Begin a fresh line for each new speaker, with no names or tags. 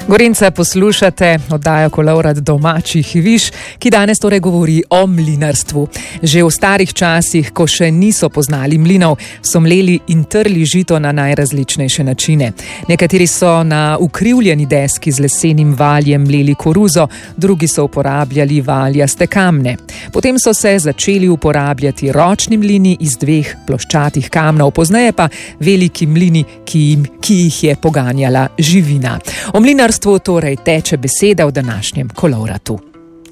Gorenca poslušate oddajo Kolovrat domačih viš, ki danes torej govori o mlinarstvu. Že v starih časih, ko še niso poznali mlinov, so mleli in trli žito na najrazličnejše načine. Nekateri so na ukrivljeni deski z lesenim valjem mleli koruzo, drugi so uporabljali valjaste kamne. Potem so se začeli uporabljati ročni mlini iz 2 ploščatih kamnov, pozneje pa veliki mlini, ki jih je poganjala živina. O mlinarstvu torej teče beseda v današnjem Kolovratu.